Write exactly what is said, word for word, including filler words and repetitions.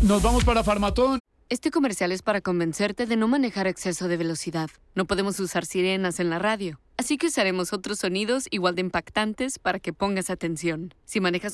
Nos vamos para Farmatón. Este comercial es para convencerte de no manejar a exceso de velocidad. No podemos usar sirenas en la radio, así que usaremos otros sonidos igual de impactantes para que pongas atención. Si manejas